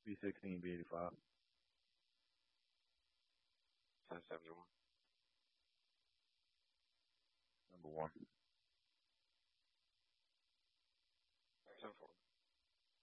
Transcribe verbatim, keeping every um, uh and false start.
B sixteen, B eighty-five. ten seventy-one. Number one. ten forty.